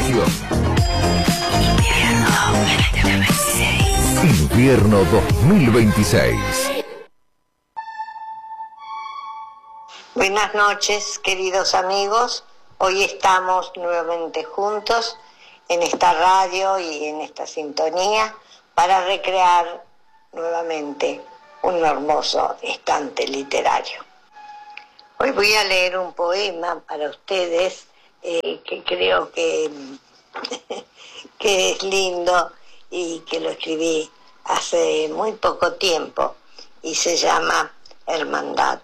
región. Invierno 2026. Buenas noches, queridos amigos. Hoy estamos nuevamente juntos en esta radio y en esta sintonía para recrear nuevamente un hermoso instante literario. Hoy voy a leer un poema para ustedes que creo que es lindo y que lo escribí hace muy poco tiempo y se llama Hermandad.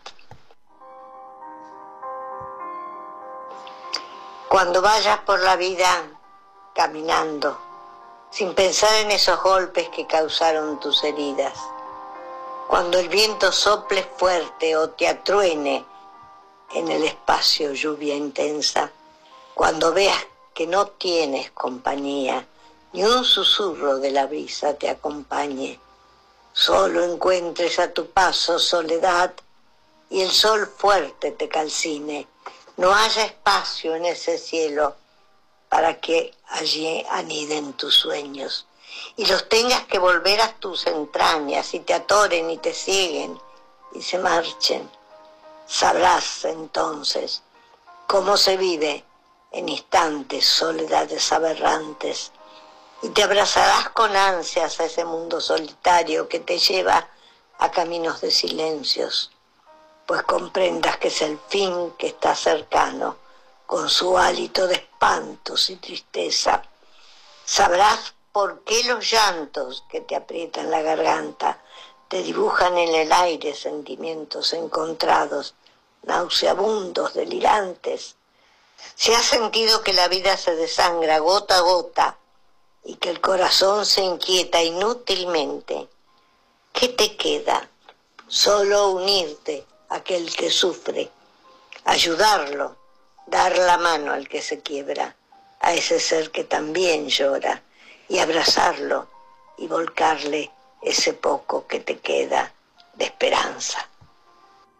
Cuando vayas por la vida caminando, sin pensar en esos golpes que causaron tus heridas, cuando el viento sople fuerte o te atruene en el espacio lluvia intensa, cuando veas que no tienes compañía, ni un susurro de la brisa te acompañe, solo encuentres a tu paso soledad y el sol fuerte te calcine, no haya espacio en ese cielo para que allí aniden tus sueños y los tengas que volver a tus entrañas y te atoren y te cieguen y se marchen. Sabrás entonces cómo se vive en instantes soledades aberrantes y te abrazarás con ansias a ese mundo solitario que te lleva a caminos de silencios, pues comprendas que es el fin que está cercano con su hálito de espantos y tristeza. Sabrás por qué los llantos que te aprietan la garganta te dibujan en el aire sentimientos encontrados, nauseabundos, delirantes. Si has sentido que la vida se desangra gota a gota y que el corazón se inquieta inútilmente, ¿qué te queda? Solo unirte a aquel que sufre, ayudarlo, dar la mano al que se quiebra, a ese ser que también llora, y abrazarlo y volcarle ese poco que te queda de esperanza.